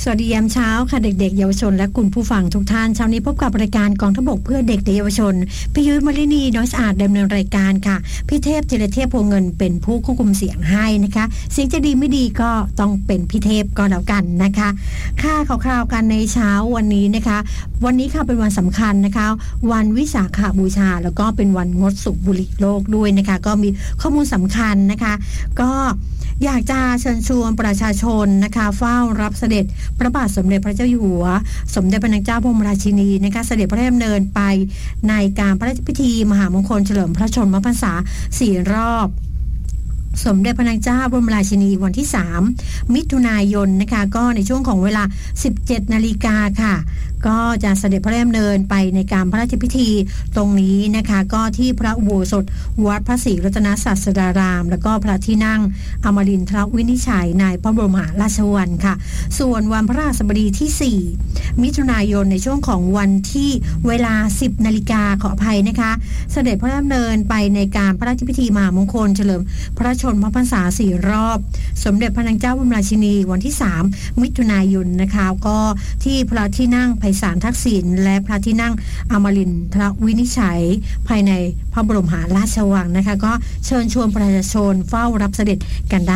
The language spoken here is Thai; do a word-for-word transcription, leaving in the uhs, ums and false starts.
สวัสดียามเช้าค่ะเด็กๆเยาวชนและคุณผู้ฟังทุกท่านเช้านี้พบกับรายการกองทพบกเพื่อเด็กและเยาวชนพี่ยุ้ยมลินีน้อยสะอาดดำเนินรายการค่ะพี่เทพจิรเทพพวงเงินเป็นผู้ควบคุมเสียงให้นะคะเสียงจะดีไม่ดีก็ต้องเป็นพี่เทพก็แล้วกันนะคะค่ะคร่าวๆกันในเช้าวันนี้นะคะวันนี้ค่ะเป็นวันสำคัญนะคะวันวิสาขบูชาแล้วก็เป็นวันงดสูบบุหรี่โลกด้วยนะคะก็มีข้อมูลสำคัญนะคะก็อยากจะเชิญชวนประชาชนนะคะเฝ้ารับเสด็จพระบาทสมเด็จพระเจ้าอยู่หัวสมเด็จพระนางเจ้าพระบรมราชินีนะคะเสด็จพระราชดำเนินไปในการพระราชพิธีมหามงคลเฉลิมพระชนมพรรษาสี่รอบสมเด็จพระนางเจ้าบรมราชินีวันที่สามมิถุนายนนะคะก็ในช่วงของเวลา สิบเจ็ดนาฬิกาค่ะก็จะเสด็จพระราชดำเนินไปในการพระราชพิธีตรงนี้นะคะก็ที่พระอุโบสถวัดพระศรีรัตนศาสดารามแล้วก็พระที่นั่งอมรินทรวินิจฉัยในพระบรมราชวังค่ะส่วนวันพระราชบดีที่สี่มิถุนายนในช่วงของวันที่เวลา สิบนาฬิกาขออภัยนะคะเสด็จพระราชดำเนินไปในการพระราชพิธีมหามงคลเฉลิมพระชนมพรรษาสี่รอบสมเด็จพระนางเจ้าบรมราชินีวันที่สามมิถุนายนนะคะก็ที่พระที่นั่งไพศาลทักษิณและพระที่นั่งอมรินทรวินิจฉัยภายในพระบรมราชวังนะคะก็เชิญชวนประชาชนเฝ้ารับเสด็จกันได้